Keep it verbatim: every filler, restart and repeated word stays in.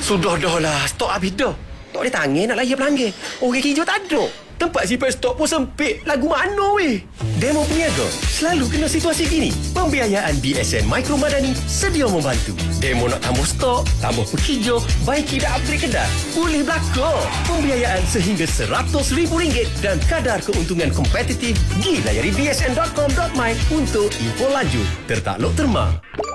Sudah dah lah, stok habis dah. Tak boleh tangan nak layar pelanggan. Orang hijau tak ada. Tempat simpan stok pun sempit. Lagu mana weh? Demo Peniaga selalu kena situasi gini. Pembiayaan B S N Micro Madani sedia membantu. Demo nak tambah stok, tambah penghijau, baiki dan upgrade kedai, boleh berlaku. Pembiayaan sehingga seratus ribu ringgit dan kadar keuntungan kompetitif. Pergi layari b s n dot com dot my untuk info lanjut. Tertakluk terma.